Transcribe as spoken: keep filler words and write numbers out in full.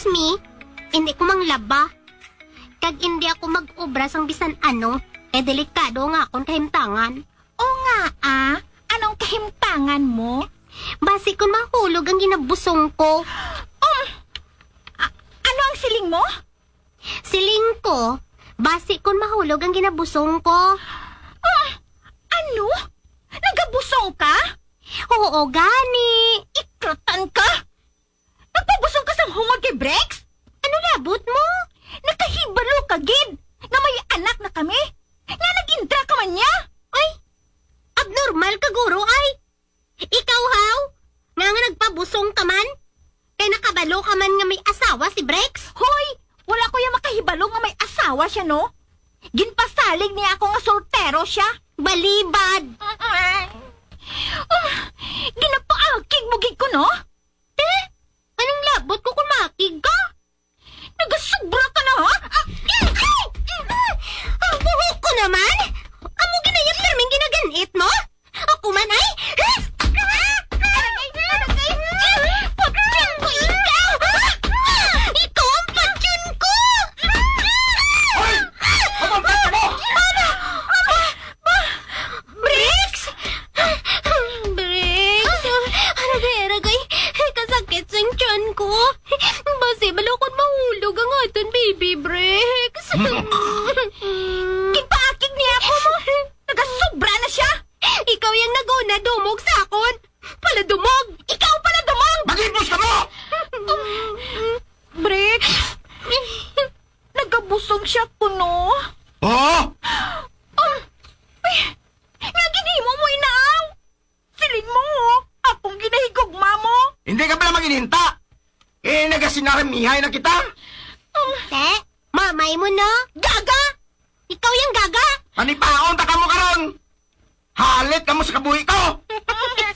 Excuse me, hindi ko manglaba. Kag hindi ako mag-obra sang bisan ano, eh delikado nga akong kahimtangan. O nga ah, anong kahimtangan mo? Basi kung mahulog ang ginabusong ko. Um, a- ano ang siling mo? Siling ko, basi kung mahulog ang ginabusong ko. Ah, ano? Nagabusong ka? Oo, gani. Ikratan ka? Nagpabusong ka sa hungod kay Brex? Ano labot mo? Nakahibalo ka, Gid, nga may anak na kami. Nga nag-indra ka man niya. Ay, abnormal ka, guro, ay. Ikaw, haw? Nga nga nagpabusong ka man? Kaya nakabalo ka man nga may asawa si Brex? Hoy, wala ko yung makahibalo nga may asawa siya, no? Ginpasalig niya ako nga soltero siya. Balibad! Um, ginapaakig mo, Gid ko, no? Eh? Anong labot ko kung makig ka? Nagasubra ka na, ha? Ah, Ay! Ang buhok ko naman! Amo ginayat perming ginaganit mo? Ako man ay... Patsyon ko ikaw! Ikaw ang patsyon ko! Hoy! Kapag ka mo! Brix! Brix! Aragay-aragay, kasakit sa tiyan ko. Basi balukon mahulog ang aton baby Brix. Gipaakig niya ako mo. Nagasubra na siya. Ikaw yung naguna dumog sa akon. Pala dumog! Ikaw pala dumog! Magipos ka mo! Brex, nagabusong siya kuno. Oo! Um, ay, nga ginimo mo inaaw. Siling mo, oh. Akong ginahigugma mo. Hindi ka pala maghininta! Eh, nagasinaramihay na kita! Um, Te, mamay mo no? gaga! Ikaw yung gaga! Panipay!